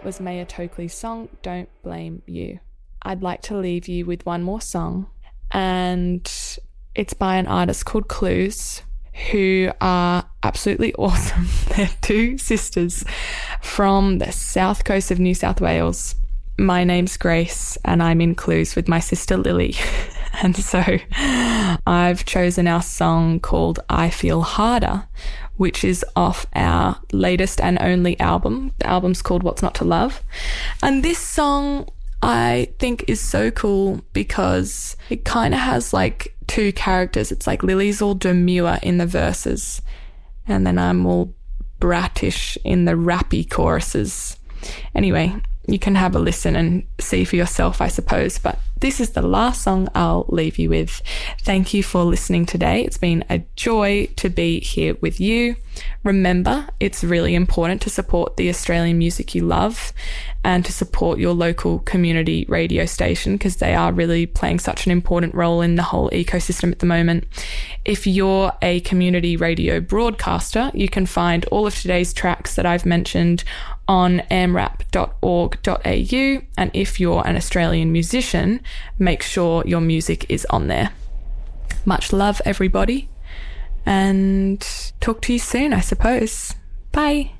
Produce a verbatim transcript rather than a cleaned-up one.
was Maya Tokley's song, Don't Blame You. I'd like to leave you with one more song, and it's by an artist called Clues, who are absolutely awesome. They're two sisters from the south coast of New South Wales. My name's Grace and I'm in Clues with my sister Lily. And so I've chosen our song called I Feel Harder, which is off our latest and only album. The album's called What's Not to Love. And this song I think is so cool because it kind of has like two characters. It's like Lily's all demure in the verses and then I'm all brattish in the rappy choruses. Anyway, you can have a listen and see for yourself, I suppose. But this is the last song I'll leave you with. Thank you for listening today. It's been a joy to be here with you. Remember, it's really important to support the Australian music you love and to support your local community radio station because they are really playing such an important role in the whole ecosystem at the moment. If you're a community radio broadcaster, you can find all of today's tracks that I've mentioned on a m rap dot org dot a u, and if you're an Australian musician, make sure your music is on there. Much love, everybody, and talk to you soon, I suppose. Bye.